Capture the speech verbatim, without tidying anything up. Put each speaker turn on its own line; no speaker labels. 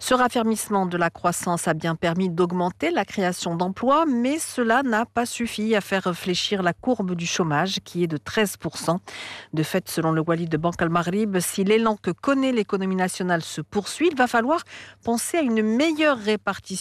Ce raffermissement de la croissance a bien permis d'augmenter la création d'emplois, mais cela n'a pas suffi à faire fléchir la courbe du chômage qui est de treize pour cent. De fait, selon le Wali de Banque Al Maghrib, si l'élan que connaît l'économie nationale se poursuit, il va falloir penser à une meilleure répartition